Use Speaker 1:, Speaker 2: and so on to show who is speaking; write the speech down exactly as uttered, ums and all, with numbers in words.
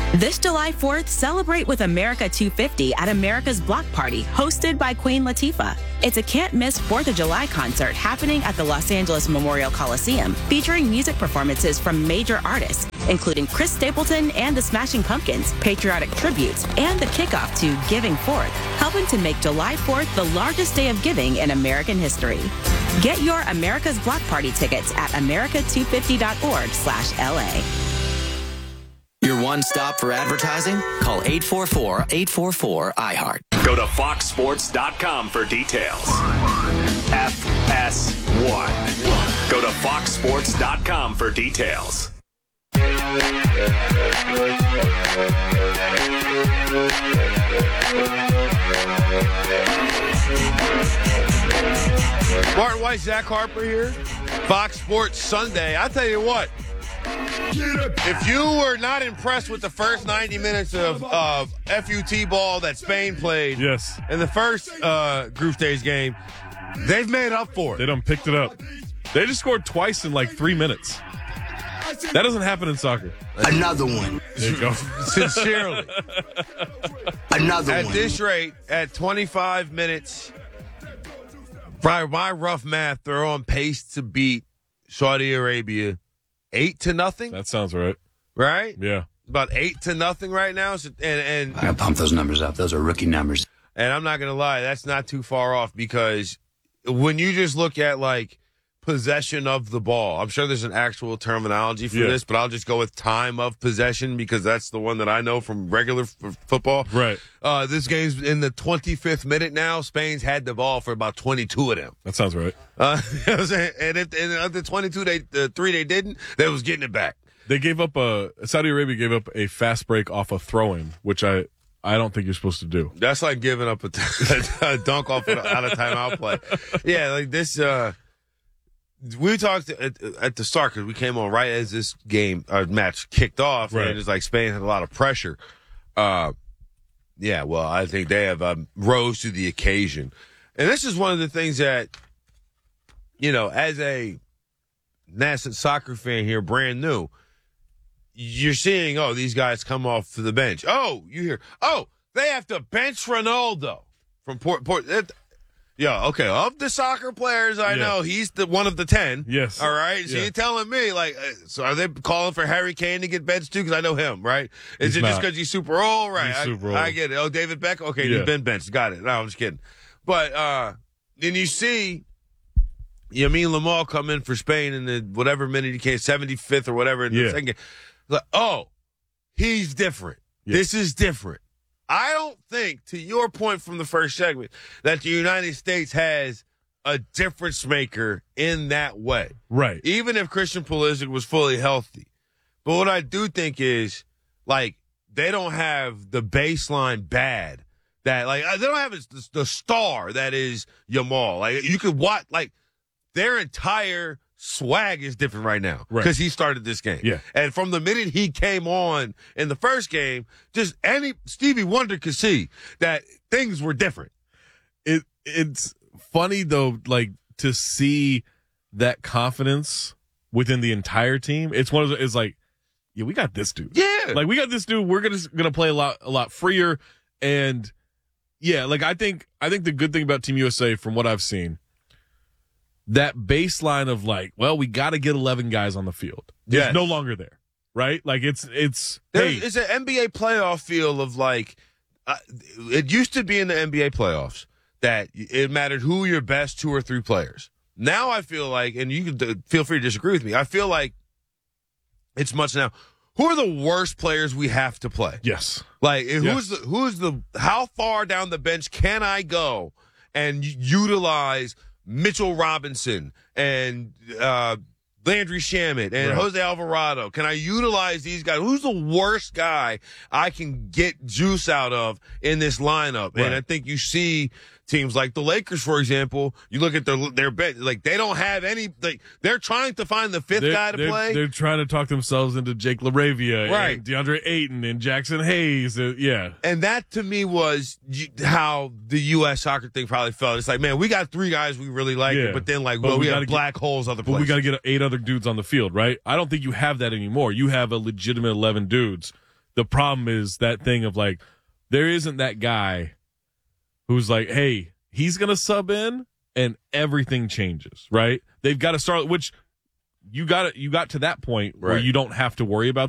Speaker 1: This July fourth, celebrate with America two fifty at America's Block Party, hosted by Queen Latifah. It's a can't-miss fourth of July concert happening at the Los Angeles Memorial Coliseum, featuring music performances from major artists, including Chris Stapleton and the Smashing Pumpkins, patriotic tributes, and the kickoff to Giving Forth, helping to make July fourth the largest day of giving in American history. Get your America's Block Party tickets at america two fifty dot org slash L A.
Speaker 2: Your one stop for advertising? Call eight four four, eight four four, I heart.
Speaker 3: Go to fox sports dot com for details. F S one. Go to fox sports dot com for details.
Speaker 4: Martin White, Zach Harper here. Fox Sports Sunday. I'll tell you what. If you were not impressed with the first ninety minutes of uh, F U T ball that Spain played
Speaker 5: yes.
Speaker 4: in the first uh, group stage game, they've made up for it.
Speaker 5: They done picked it up. They just scored twice in like three minutes. That doesn't happen in soccer.
Speaker 6: Another one.
Speaker 5: There you go.
Speaker 4: Sincerely.
Speaker 6: Another
Speaker 4: at
Speaker 6: one.
Speaker 4: At this rate, at twenty-five minutes, by my rough math, they're on pace to beat Saudi Arabia eight to nothing.
Speaker 5: That sounds right.
Speaker 4: Right?
Speaker 5: Yeah.
Speaker 4: About eight to nothing right now. So, and and
Speaker 6: I gotta pump those numbers up. Those are rookie numbers.
Speaker 4: And I'm not gonna lie, that's not too far off, because when you just look at like possession of the ball, I'm sure there's an actual terminology for
Speaker 5: yeah.
Speaker 4: this, but I'll just go with time of possession because that's the one that I know from regular f- football.
Speaker 5: Right.
Speaker 4: Uh, this game's in the twenty-fifth minute now. Spain's had the ball for about twenty-two of them.
Speaker 5: That sounds right.
Speaker 4: Uh, you know what I'm saying? And if and of the twenty-two, they the three they didn't, they was getting it back.
Speaker 5: They gave up a Saudi Arabia gave up a fast break off a throw-in, which I I don't think you're supposed to do.
Speaker 4: That's like giving up a, t- a dunk off of, out of timeout play. Yeah, like this. Uh, we talked at, at the start because we came on right as this game or match kicked off,
Speaker 5: right.
Speaker 4: and it's like Spain had a lot of pressure. Uh, yeah, well, I think they have um, rose to the occasion, and this is one of the things that, you know, as a nascent soccer fan here, brand new, you're seeing, oh, these guys come off the bench. Oh, you hear, oh, they have to bench Ronaldo from Port. Port it, yeah, okay. Of the soccer players I
Speaker 5: yeah.
Speaker 4: know, he's the one of the ten.
Speaker 5: Yes.
Speaker 4: All right. So
Speaker 5: yeah.
Speaker 4: you're telling me, like, uh, so are they calling for Harry Kane to get benched too? Because I know him, right? Is
Speaker 5: he's
Speaker 4: it
Speaker 5: not.
Speaker 4: just because he's super old? Right.
Speaker 5: He's
Speaker 4: I,
Speaker 5: super old.
Speaker 4: I get it. Oh, David Beckham. Okay,
Speaker 5: yeah.
Speaker 4: he's been benched. Got it. No, I'm just kidding. But uh, then you see Yamin Lamal come in for Spain in the whatever minute he came, seventy-fifth or whatever in the
Speaker 5: yeah.
Speaker 4: second game. Like, oh, he's different.
Speaker 5: Yeah.
Speaker 4: This is different. I don't think, to your point from the first segment, that the United States has a difference maker in that way.
Speaker 5: Right.
Speaker 4: Even if Christian Pulisic was fully healthy. But what I do think is, like, they don't have the baseline bad that, like, they don't have the, the star that is Yamal. Like, you could watch, like, their entire swag is different right now because
Speaker 5: right.
Speaker 4: he started this game.
Speaker 5: Yeah.
Speaker 4: And from the minute he came on in the first game, just any Stevie Wonder could see that things were different.
Speaker 5: It it's funny though, like to see that confidence within the entire team. It's one of the, it's like, yeah, we got this dude.
Speaker 4: Yeah.
Speaker 5: Like we got this dude. We're gonna gonna play a lot a lot freer. And yeah, like I think I think the good thing about Team U S A from what I've seen, that baseline of like, well, we got to get eleven guys on the field.
Speaker 4: Yes.
Speaker 5: It's no longer there, right? Like it's it's
Speaker 4: There-
Speaker 5: hey,
Speaker 4: it's an N B A playoff feel of like, uh, it used to be in the N B A playoffs that it mattered who your best two or three players. Now I feel like, and you can d- feel free to disagree with me, I feel like it's much now, who are the worst players we have to play?
Speaker 5: yes,
Speaker 4: Like, who's
Speaker 5: Yes.
Speaker 4: the, who's the, how far down the bench can I go and utilize Mitchell Robinson and uh, Landry Shamet and
Speaker 5: Right.
Speaker 4: Jose Alvarado? Can I utilize these guys? Who's the worst guy I can get juice out of in this lineup?
Speaker 5: Right.
Speaker 4: And I think you see teams like the Lakers, for example, you look at their their bench, like they don't have any, like they're trying to find the fifth
Speaker 5: they're,
Speaker 4: guy to
Speaker 5: they're,
Speaker 4: play.
Speaker 5: They're trying to talk themselves into Jake LaRavia,
Speaker 4: Right.
Speaker 5: and DeAndre Ayton, and Jackson Hayes. Uh, yeah,
Speaker 4: And that to me was y- how the U S soccer thing probably felt. It's like, man, we got three guys we really like,
Speaker 5: Yeah.
Speaker 4: but then like,
Speaker 5: But
Speaker 4: well,
Speaker 5: we
Speaker 4: we, have
Speaker 5: gotta get-
Speaker 4: black holes other
Speaker 5: but
Speaker 4: places.
Speaker 5: we got to get eight other dudes on the field, right? I don't think you have that anymore. You have a legitimate eleven dudes The problem is that thing of like, there isn't that guy who's like, hey, he's going to sub in and everything changes, right? They've got to start, which you got you got to that point where
Speaker 4: Right.
Speaker 5: you don't have to worry about